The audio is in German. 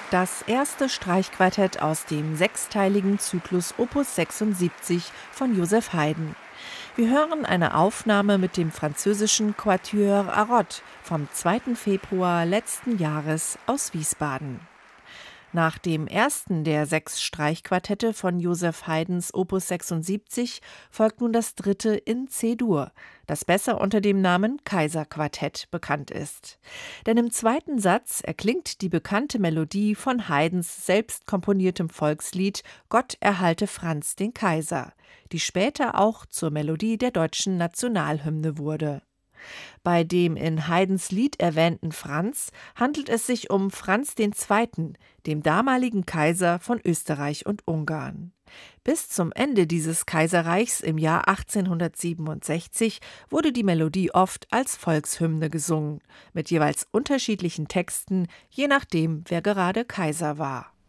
Das erste Streichquartett aus dem sechsteiligen Zyklus Opus 76 von Joseph Haydn. Wir hören eine Aufnahme mit dem französischen Quatuor Arrot vom 2. Februar letzten Jahres aus Wiesbaden. Nach dem ersten der 6 Streichquartette von Joseph Haydns Opus 76 folgt nun das dritte in C-Dur, das besser unter dem Namen Kaiserquartett bekannt ist. Denn im zweiten Satz erklingt die bekannte Melodie von Haydns selbst komponiertem Volkslied Gott erhalte Franz den Kaiser, die später auch zur Melodie der deutschen Nationalhymne wurde. Bei dem in Haydns Lied erwähnten Franz handelt es sich um Franz II., dem damaligen Kaiser von Österreich und Ungarn. Bis zum Ende dieses Kaiserreichs im Jahr 1867 wurde die Melodie oft als Volkshymne gesungen, mit jeweils unterschiedlichen Texten, je nachdem, wer gerade Kaiser war.